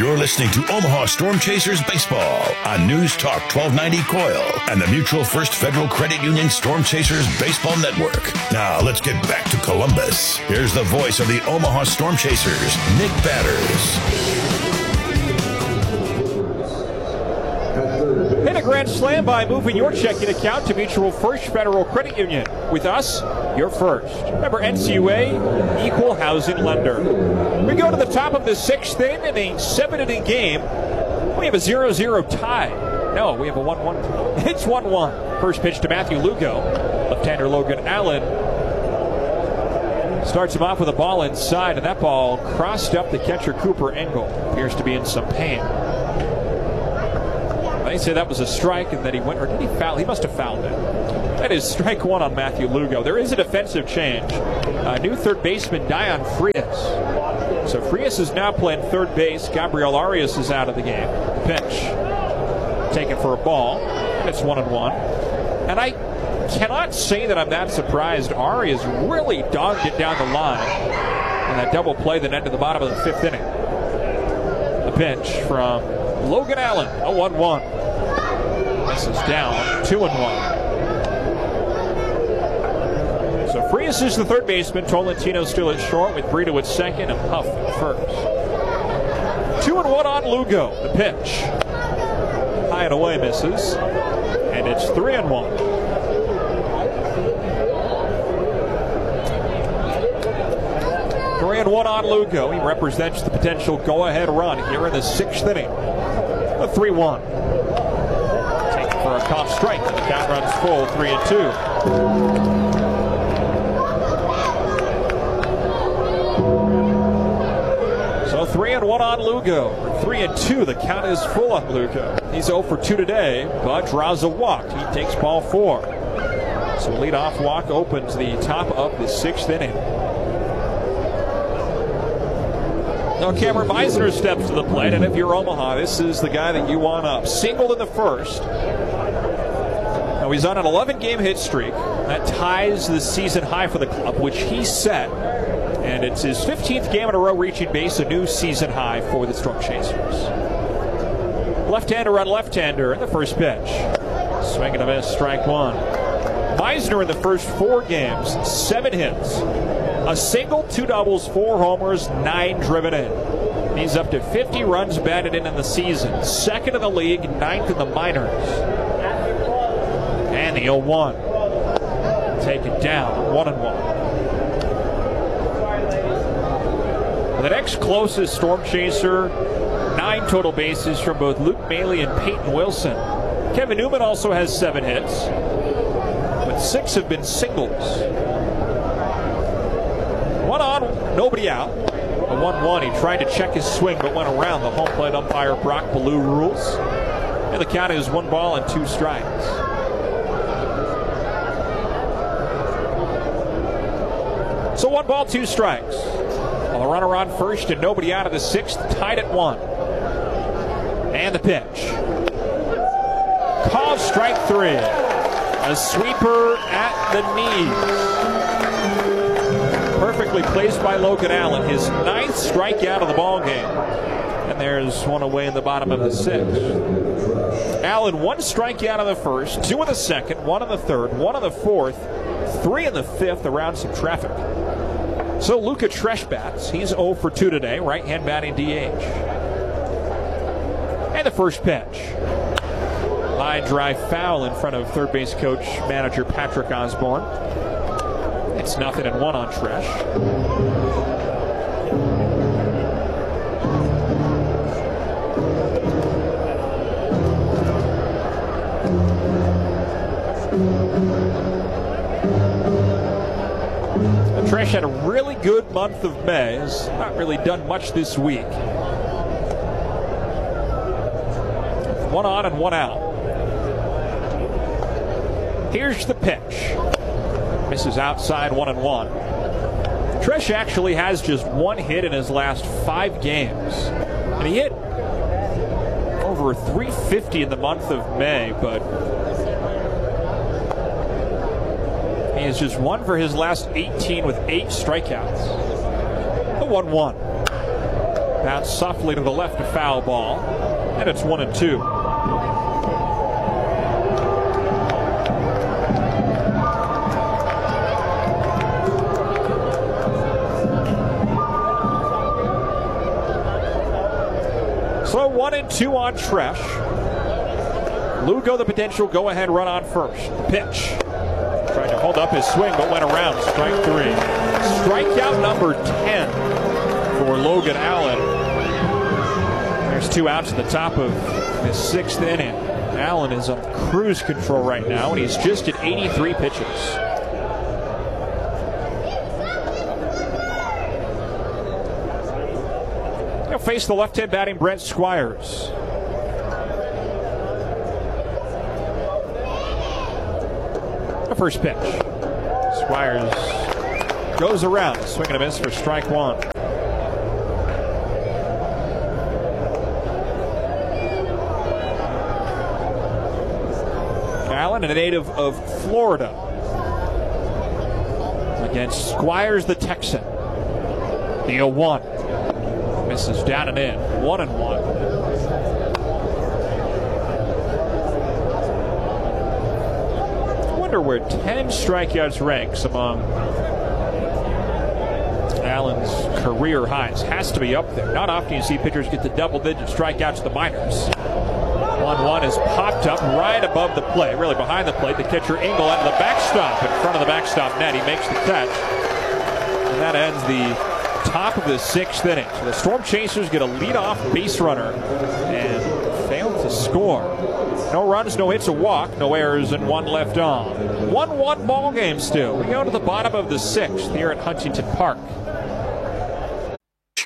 You're listening to Omaha Storm Chasers Baseball on News Talk 1290 Coil and the Mutual First Federal Credit Union Storm Chasers Baseball Network. Now let's get back to Columbus. Here's the voice of the Omaha Storm Chasers, Nick Batters. Hit a grand slam by moving your checking account to Mutual First Federal Credit Union. With us, you're first. Remember, NCUA, equal housing lender. We go to the top of the sixth inning in a 7-inning game. We have a 0-0 tie. No, we have a 1-1 tie. It's 1-1. First pitch to Matthew Lugo. Left-hander Logan Allen starts him off with a ball inside, and that ball crossed up the catcher Cooper Engel. Appears to be in some pain. They say that was a strike and that he went, or did he foul? He must have fouled it. That is strike one on Matthew Lugo. There is a defensive change. New third baseman Dion Frias. So Frias is now playing third base. Gabriel Arias is out of the game. Pitch. Taken for a ball. And it's 1-1. And I cannot say that I'm that surprised. Arias really dogged it down the line. And that double play that ended the bottom of the fifth inning. A pitch from Logan Allen, a 1-1. This is down 2-1. So Frias is the third baseman. Tolentino still at short with Brito at second and Huff at first. 2-1 on Lugo. The pitch. High and away misses. And it's 3-1. On Lugo. He represents the potential go-ahead run here in the sixth inning. A 3-1. Taken for a caught strike. The count runs full, 3-2. So 3-1 on Lugo. 3-2. The count is full on Lugo. He's 0 for 2 today, but draws a walk. He takes ball 4. So leadoff walk opens the top of the sixth inning. Now Cameron Meisner steps to the plate, and if you're Omaha, this is the guy that you want up. Singled in the first. Now he's on an 11-game hit streak. That ties the season high for the club, which he set. And it's his 15th game in a row reaching base, a new season high for the Storm Chasers. Left-hander on left-hander in the first pitch. Swing and a miss, strike one. Meisner in the first 4 games, 7 hits. A single, 2 doubles, 4 homers, 9 driven in. He's up to 50 runs batted in the season. Second in the league, 9th in the minors. And the 0-1. Taken down, 1-1. The next closest Storm Chaser, 9 total bases from both Luke Maile and Peyton Wilson. Kevin Newman also has 7 hits, but 6 have been singles. 1 on, nobody out. A 1-1. He tried to check his swing, but went around the home plate umpire Brock Ballou rules. And the count is 1 ball and 2 strikes. So 1 ball, 2 strikes. Well, the runner on first and nobody out of the 6th, tied at 1. And the pitch. Called strike 3. A sweeper at the knees. Perfectly placed by Logan Allen, his 9th strikeout of the ball game. And there's one away in the bottom of the 6th. Allen, 1 strikeout in the first, 2 in the second, 1 in the third, 1 in the fourth, 3 in the fifth around some traffic. So Luca Tresh bats. He's 0 for 2 today, right-hand batting DH. And the first pitch. Line drive foul in front of third base coach manager Patrick Osborne. It's 0-1 on Tresh. Tresh had a really good month of May. Has not really done much this week. 1 on and 1 out. Here's the pitch. Misses outside, 1-1. Tresh actually has just 1 hit in his last 5 games. And he hit over 350 in the month of May, but he is just 1 for his last 18 with 8 strikeouts. The 1-1. Bounced softly to the left, a foul ball. And it's 1-2. So 1-2 on Tresh. Lugo, the potential go-ahead run on first. Pitch. Trying to hold up his swing, but went around. Strike 3. Strikeout number 10 for Logan Allen. There's 2 outs at the top of his 6th inning. Allen is on cruise control right now, and he's just at 83 pitches. He'll face the left-hand batting Brent Squires. The first pitch. Squires goes around, swing and a miss for strike 1. Allen, a native of Florida, against Squires, the Texan. The 0-1. Misses down and in. 1-1. I wonder where 10 strikeouts ranks among Allen's career highs. Has to be up there. Not often you see pitchers get to double-digit strikeouts in the minors. 1-1 is popped up right above the plate, really behind the plate. The catcher Engel out of the backstop, in front of the backstop net. He makes the catch, and that ends the top of the 6th inning. So the Storm Chasers get a leadoff base runner and fail to score. No runs, no hits, a walk, no errors, and 1 left on. 1-1 ball game still. We go to the bottom of the 6th here at Huntington Park.